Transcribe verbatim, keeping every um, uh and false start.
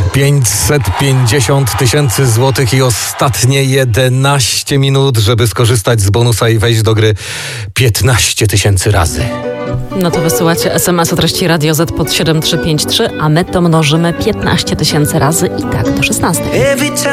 pięćset pięćdziesiąt tysięcy złotych i ostatnie jedenaście minut, żeby skorzystać z bonusa i wejść do gry piętnaście tysięcy razy. No to wysyłacie es em es o treści Radio Z pod siedem trzy pięć trzy, a my to mnożymy piętnaście tysięcy razy i tak do szesnastej.